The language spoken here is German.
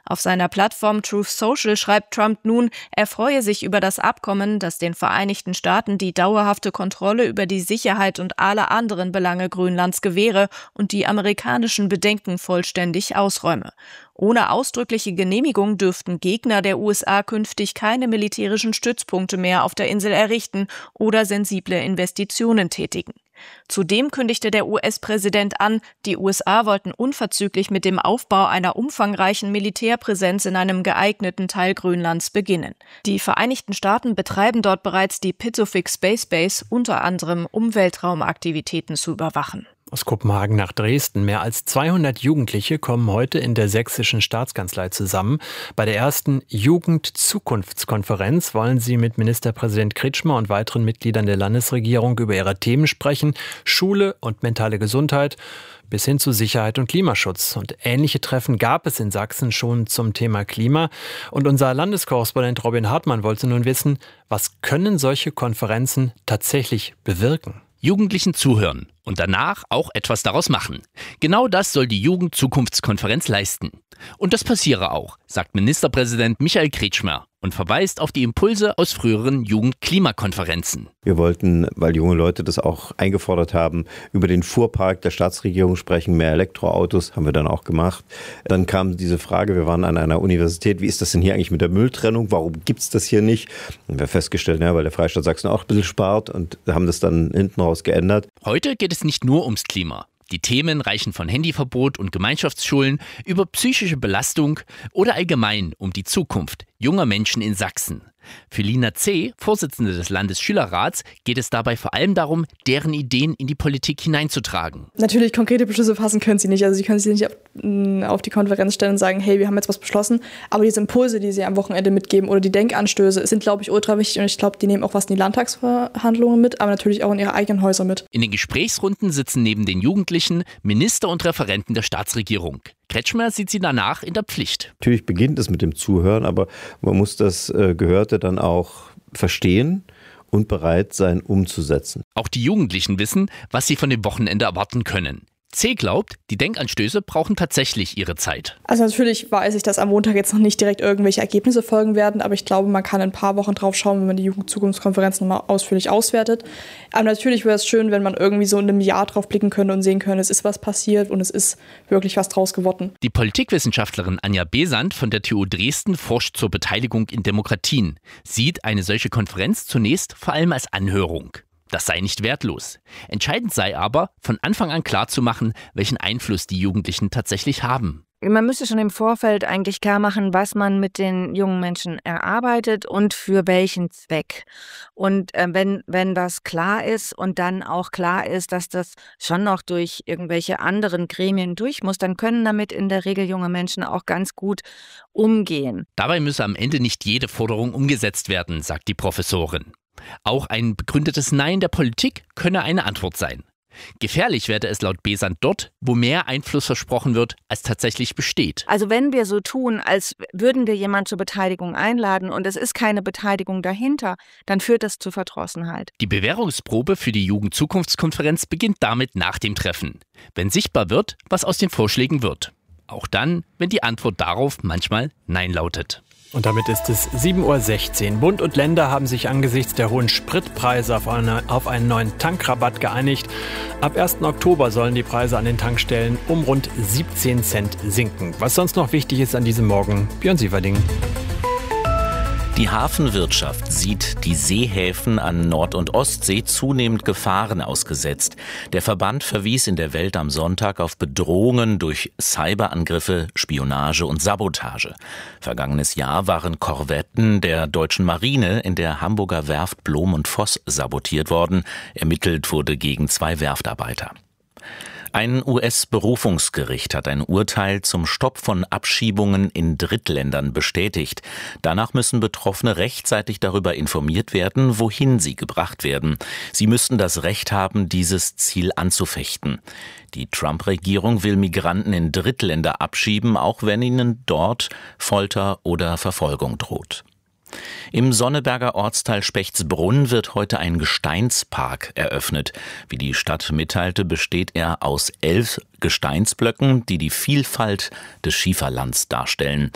Auf seiner Plattform Truth Social schreibt Trump nun, er freue sich über das Abkommen, das den Vereinigten Staaten die dauerhafte Kontrolle über die Sicherheit und alle anderen Belange Grönlands gewähre und die amerikanischen Bedenken vollständig ausräume. Ohne ausdrückliche Genehmigung dürften Gegner der USA künftig keine militärischen Stützpunkte mehr auf der Insel errichten oder sensible Investitionen tätigen. Zudem kündigte der US-Präsident an, die USA wollten unverzüglich mit dem Aufbau einer umfangreichen Militärpräsenz in einem geeigneten Teil Grönlands beginnen. Die Vereinigten Staaten betreiben dort bereits die Pituffik Space Base, unter anderem um Weltraumaktivitäten zu überwachen. Aus Kopenhagen nach Dresden. Mehr als 200 Jugendliche kommen heute in der Sächsischen Staatskanzlei zusammen. Bei der ersten Jugend-Zukunftskonferenz wollen sie mit Ministerpräsident Kretschmer und weiteren Mitgliedern der Landesregierung über ihre Themen sprechen. Schule und mentale Gesundheit bis hin zu Sicherheit und Klimaschutz. Und ähnliche Treffen gab es in Sachsen schon zum Thema Klima. Und unser Landeskorrespondent Robin Hartmann wollte nun wissen, was können solche Konferenzen tatsächlich bewirken? Jugendlichen zuhören und danach auch etwas daraus machen. Genau das soll die Jugend-Zukunftskonferenz leisten. Und das passiere auch, sagt Ministerpräsident Michael Kretschmer und verweist auf die Impulse aus früheren Jugend-Klimakonferenzen. Wir wollten, weil junge Leute das auch eingefordert haben, über den Fuhrpark der Staatsregierung sprechen, mehr Elektroautos, haben wir dann auch gemacht. Dann kam diese Frage, wir waren an einer Universität, wie ist das denn hier eigentlich mit der Mülltrennung, warum gibt es das hier nicht? Und wir haben festgestellt, weil der Freistaat Sachsen auch ein bisschen spart und haben das dann hinten raus geändert. Heute geht es nicht nur ums Klima. Die Themen reichen von Handyverbot und Gemeinschaftsschulen über psychische Belastung oder allgemein um die Zukunft junger Menschen in Sachsen. Für Lina C., Vorsitzende des Landesschülerrats, geht es dabei vor allem darum, deren Ideen in die Politik hineinzutragen. Natürlich, konkrete Beschlüsse fassen können sie nicht. Also sie können sich nicht auf die Konferenz stellen und sagen, hey, wir haben jetzt was beschlossen. Aber diese Impulse, die sie am Wochenende mitgeben oder die Denkanstöße, sind, glaube ich, ultra wichtig. Und ich glaube, die nehmen auch was in die Landtagsverhandlungen mit, aber natürlich auch in ihre eigenen Häuser mit. In den Gesprächsrunden sitzen neben den Jugendlichen Minister und Referenten der Staatsregierung. Kretschmer sieht sie danach in der Pflicht. Natürlich beginnt es mit dem Zuhören, aber man muss das Gehörte dann auch verstehen und bereit sein, umzusetzen. Auch die Jugendlichen wissen, was sie von dem Wochenende erwarten können. C. glaubt, die Denkanstöße brauchen tatsächlich ihre Zeit. Also natürlich weiß ich, dass am Montag jetzt noch nicht direkt irgendwelche Ergebnisse folgen werden, aber ich glaube, man kann in ein paar Wochen drauf schauen, wenn man die Jugendzukunftskonferenz nochmal ausführlich auswertet. Aber natürlich wäre es schön, wenn man irgendwie so in einem Jahr drauf blicken könnte und sehen könnte, es ist was passiert und es ist wirklich was draus geworden. Die Politikwissenschaftlerin Anja Besant von der TU Dresden forscht zur Beteiligung in Demokratien, sieht eine solche Konferenz zunächst vor allem als Anhörung. Das sei nicht wertlos. Entscheidend sei aber, von Anfang an klarzumachen, welchen Einfluss die Jugendlichen tatsächlich haben. Man müsste schon im Vorfeld eigentlich klar machen, was man mit den jungen Menschen erarbeitet und für welchen Zweck. Und wenn das klar ist und dann auch klar ist, dass das schon noch durch irgendwelche anderen Gremien durch muss, dann können damit in der Regel junge Menschen auch ganz gut umgehen. Dabei müsse am Ende nicht jede Forderung umgesetzt werden, sagt die Professorin. Auch ein begründetes Nein der Politik könne eine Antwort sein. Gefährlich werde es laut Besant dort, wo mehr Einfluss versprochen wird, als tatsächlich besteht. Also wenn wir so tun, als würden wir jemanden zur Beteiligung einladen und es ist keine Beteiligung dahinter, dann führt das zu Verdrossenheit. Die Bewährungsprobe für die Jugend-Zukunftskonferenz beginnt damit nach dem Treffen, wenn sichtbar wird, was aus den Vorschlägen wird. Auch dann, wenn die Antwort darauf manchmal Nein lautet. Und damit ist es 7:16 Uhr. Bund und Länder haben sich angesichts der hohen Spritpreise auf einen neuen Tankrabatt geeinigt. Ab 1. Oktober sollen die Preise an den Tankstellen um rund 17 Cent sinken. Was sonst noch wichtig ist an diesem Morgen, Björn Sieverding. Die Hafenwirtschaft sieht die Seehäfen an Nord- und Ostsee zunehmend Gefahren ausgesetzt. Der Verband verwies in der Welt am Sonntag auf Bedrohungen durch Cyberangriffe, Spionage und Sabotage. Vergangenes Jahr waren Korvetten der deutschen Marine in der Hamburger Werft Blom und Voss sabotiert worden. Ermittelt wurde gegen 2 Werftarbeiter. Ein US-Berufungsgericht hat ein Urteil zum Stopp von Abschiebungen in Drittländern bestätigt. Danach müssen Betroffene rechtzeitig darüber informiert werden, wohin sie gebracht werden. Sie müssten das Recht haben, dieses Ziel anzufechten. Die Trump-Regierung will Migranten in Drittländer abschieben, auch wenn ihnen dort Folter oder Verfolgung droht. Im Sonneberger Ortsteil Spechtsbrunn wird heute ein Gesteinspark eröffnet. Wie die Stadt mitteilte, besteht er aus 11 Gesteinsblöcken, die die Vielfalt des Schieferlands darstellen.